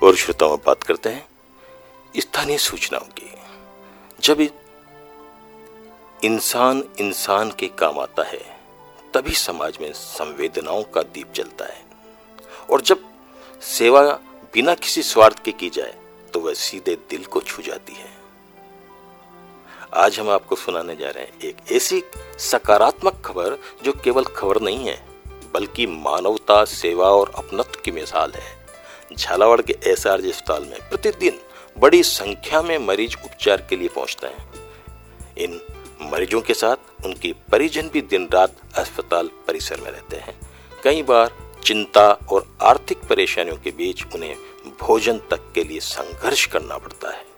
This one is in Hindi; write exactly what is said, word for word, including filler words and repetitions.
और श्रोताओं, बात करते हैं स्थानीय सूचनाओं की। जब इंसान इंसान के काम आता है तभी समाज में संवेदनाओं का दीप जलता है, और जब सेवा बिना किसी स्वार्थ के की जाए तो वह सीधे दिल को छू जाती है। आज हम आपको सुनाने जा रहे हैं एक ऐसी सकारात्मक खबर जो केवल खबर नहीं है बल्कि मानवता, सेवा और अपनत्व की मिसाल है। झालावाड़ के एस आर जी अस्पताल में प्रतिदिन बड़ी संख्या में मरीज उपचार के लिए पहुंचते हैं। इन मरीजों के साथ उनके परिजन भी दिन रात अस्पताल परिसर में रहते हैं। कई बार चिंता और आर्थिक परेशानियों के बीच उन्हें भोजन तक के लिए संघर्ष करना पड़ता है।